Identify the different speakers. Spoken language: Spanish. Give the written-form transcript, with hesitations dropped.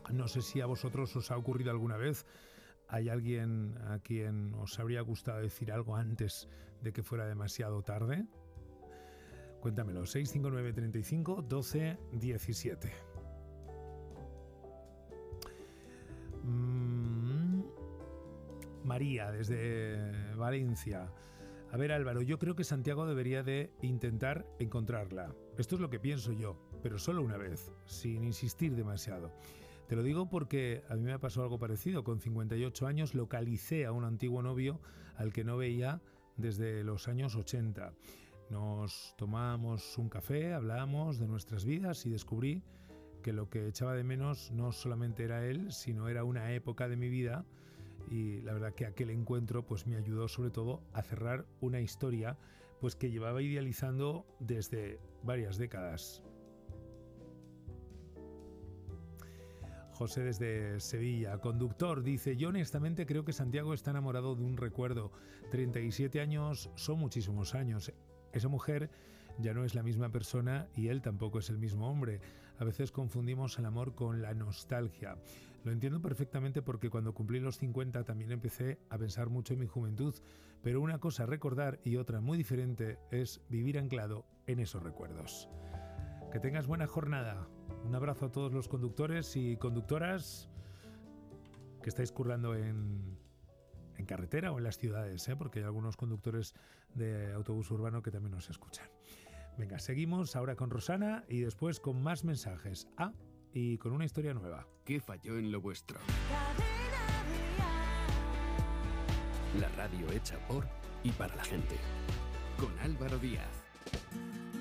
Speaker 1: No sé si a vosotros os ha ocurrido alguna vez. ¿Hay alguien a quien os habría gustado decir algo antes de que fuera demasiado tarde? Cuéntamelo, 659 35 12 17. María, desde Valencia. A ver, Álvaro, yo creo que Santiago debería de intentar encontrarla. Esto es lo que pienso yo, pero solo una vez, sin insistir demasiado. Te lo digo porque a mí me ha pasado algo parecido. Con 58 años localicé a un antiguo novio al que no veía desde los años 80. Nos tomamos un café, hablamos de nuestras vidas y descubrí que lo que echaba de menos no solamente era él, sino era una época de mi vida. Y la verdad que aquel encuentro pues me ayudó sobre todo a cerrar una historia pues que llevaba idealizando desde varias décadas. José desde Sevilla, conductor, dice: yo honestamente creo que Santiago está enamorado de un recuerdo. 37 años son muchísimos años. Esa mujer ya no es la misma persona y él tampoco es el mismo hombre. A veces confundimos el amor con la nostalgia. Lo entiendo perfectamente porque cuando cumplí los 50 también empecé a pensar mucho en mi juventud. Pero una cosa recordar y otra muy diferente es vivir anclado en esos recuerdos. Que tengas buena jornada. Un abrazo a todos los conductores y conductoras que estáis currando en carretera o en las ciudades, porque hay algunos conductores de autobús urbano que también nos escuchan. Venga, seguimos ahora con Rosana y después con más mensajes. Y con una historia nueva.
Speaker 2: ¿Qué falló en lo vuestro? La radio hecha por y para la gente. Con Álvaro Díaz.